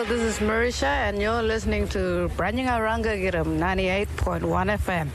this is Marisha, and you're listening to Branjingaranga Giram 98.1 FM.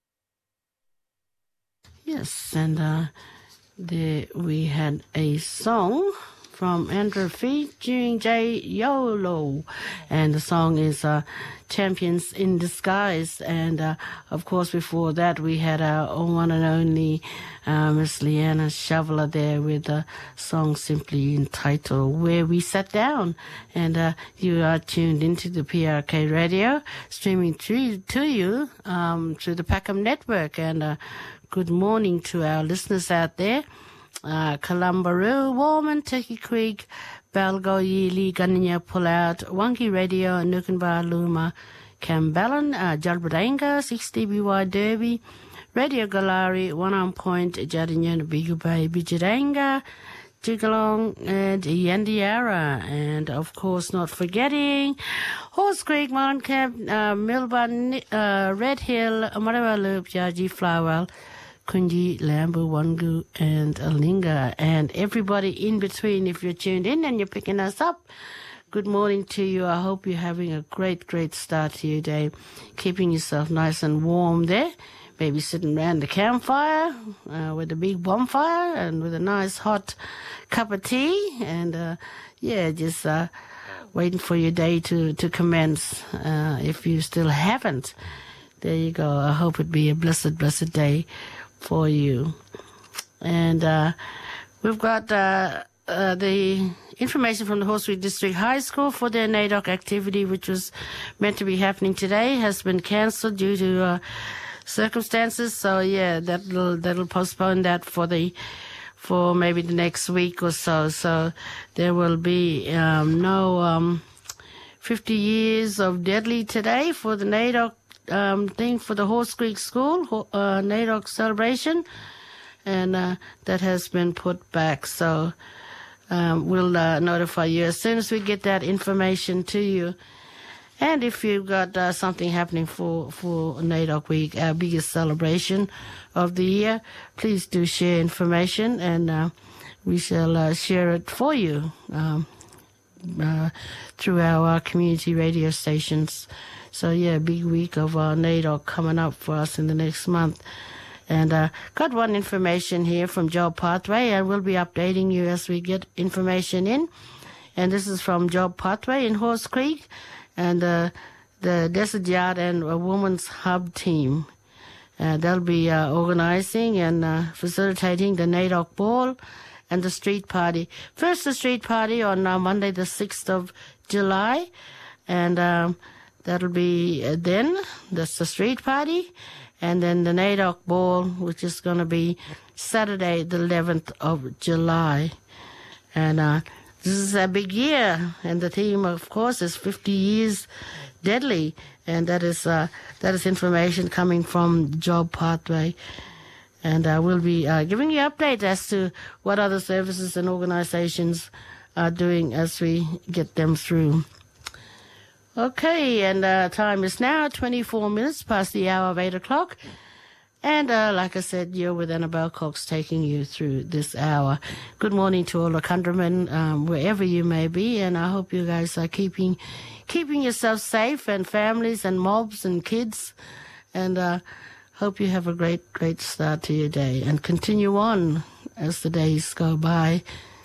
Yes, and there we had a song from Andrew featuring Jay Yolo, and the song is Champions in Disguise. And of course before that we had our own one and only Miss Leanna Shoveler there with a song simply entitled Where We Sat Down. And you are tuned into the PRK radio, streaming to you through the Packham Network. And good morning to our listeners out there. Kalambaroo, Warman, Turkey Creek, Balgo, Yili, Ganinya, Pullout, Wangi Radio, Nukanbar, Luma, Camballan, Jalbadanga, 6DBY Derby, Radio Galari, One On Point, Jadinyan, Bigubay, Bijiranga, Jigalong, and Yandiara, and of course not forgetting Horse Creek, Mount Camp, Milburn, Red Hill, Marawa Loop, Jaji, Flowerwell, Kunji, Lambu, Wangu, and Alinga, and everybody in between. If you're tuned in and you're picking us up, good morning to you. I hope you're having a great start to your day, keeping yourself nice and warm there. Maybe sitting around the campfire with a big bonfire and with a nice hot cup of tea, and just waiting for your day to commence. If you still haven't, there you go. I hope it be a blessed day for you. And we've got the information from the Horse Creek District High School for their NAIDOC activity, which was meant to be happening today, has been cancelled due to circumstances. So that'll postpone that for maybe the next week or so. So there will be no 50 years of Deadly today for the NAIDOC thing for the Horse Creek School, NAIDOC celebration, and that has been put back. So we'll notify you as soon as we get that information to you. And if you've got something happening for NAIDOC Week, our biggest celebration of the year, please do share information, and we shall share it for you through our community radio stations. So big week of NAIDOC coming up for us in the next month. And got one information here from Job Pathway, and we'll be updating you as we get information in. And this is from Job Pathway in Horse Creek, and the Desert Yard and a Women's Hub team. They'll be organizing and facilitating the NAIDOC Ball and the street party. First, the street party on Monday the 6th of July, and that'll be then. That's the street party. And then the NAIDOC Ball, which is going to be Saturday, the 11th of July. And this is a big year. And the theme, of course, is 50 years Deadly. And that is information coming from Job Pathway. And we'll be giving you updates as to what other services and organizations are doing as we get them through. Okay, and time is now 24 minutes past the hour of 8 o'clock. And like I said, you're with Annabelle Cox taking you through this hour. Good morning to all the countrymen, wherever you may be. And I hope you guys are keeping yourself safe, and families and mobs and kids. And hope you have a great start to your day. And continue on as the days go by.